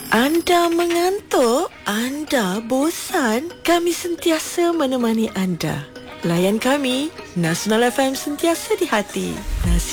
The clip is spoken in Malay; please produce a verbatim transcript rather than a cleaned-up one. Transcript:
Anda mengantuk? Anda bosan? Kami sentiasa menemani anda. Layan kami, Nasional F M sentiasa di hati.